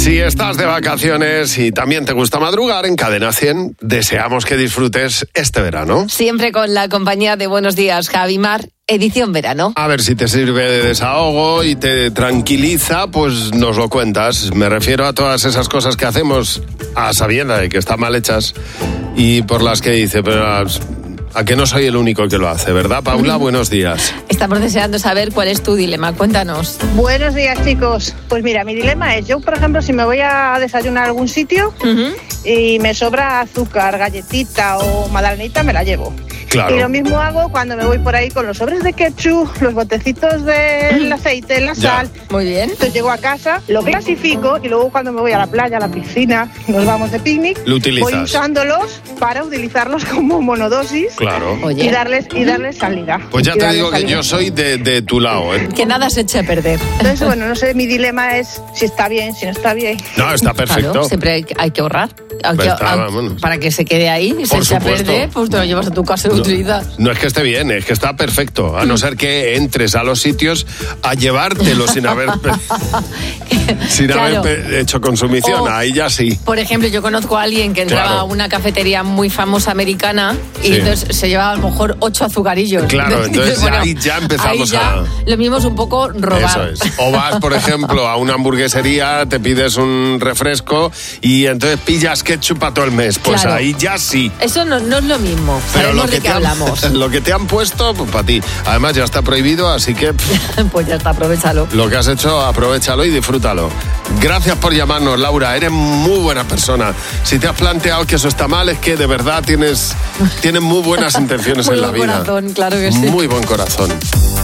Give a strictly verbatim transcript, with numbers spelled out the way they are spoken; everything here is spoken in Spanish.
Si estás de vacaciones y también te gusta madrugar, en Cadena cien deseamos que disfrutes este verano. Siempre con la compañía de Buenos Días, Javi Mar, edición verano. A ver si te sirve de desahogo y te tranquiliza, pues nos lo cuentas. Me refiero a todas esas cosas que hacemos a sabienda de que están mal hechas y por las que dice, pero a que no soy el único que lo hace, ¿verdad, Paula? Mm. Buenos días. Estamos deseando saber cuál es tu dilema. Cuéntanos. Buenos días, chicos. Pues mira, mi dilema es, yo, por ejemplo, si me voy a desayunar a algún sitio uh-huh. y me sobra azúcar, galletita o magdalenita, me la llevo. Claro. Y lo mismo hago cuando me voy por ahí con los sobres de ketchup, los botecitos del mm. aceite, la ya. sal. Muy bien. Entonces llego a casa, lo clasifico y luego cuando me voy a la playa, a la piscina, nos vamos de picnic, lo utilizas. Voy usándolos para utilizarlos como monodosis. Claro. Oye. Y darles, y darles salida. Pues ya y te digo salida. que yo soy de, de tu lado, ¿eh? Que nada se eche a perder. Entonces, bueno, no sé, mi dilema es si está bien, si no está bien. No, está perfecto. Claro, siempre hay, hay que ahorrar. Hay que, está, hay, bueno. Para que se quede ahí y se eche a perder, pues te lo llevas a tu casa y lo no, utilizas. No es que esté bien, es que está perfecto. A no ser que entres a los sitios a llevártelo sin haber sin claro. haber hecho consumición. O, ahí ya sí. Por ejemplo, yo conozco a alguien que entraba claro. a una cafetería muy famosa americana y sí. entonces se llevaba a lo mejor ocho azucarillos. Claro, entonces bueno, ahí ya empezamos ahí ya a... Lo mismo es un poco robar. Eso es. O vas, por ejemplo, a una hamburguesería, te pides un refresco y entonces pillas ketchup para todo el mes. Pues claro. ahí ya sí. Eso no, no es lo mismo. Pero Sabemos lo que, de qué te han, hablamos. lo que te han puesto, pues para ti. Además ya está prohibido, así que... Pues ya está, aprovechalo. Lo que has hecho, aprovéchalo y disfrútalo. Gracias por llamarnos, Laura. Eres muy buena persona. Si te has planteado que eso está mal, es que de verdad tienes, tienes muy buenas intenciones muy en la buen vida. Corazón, claro que sí. Muy buen corazón.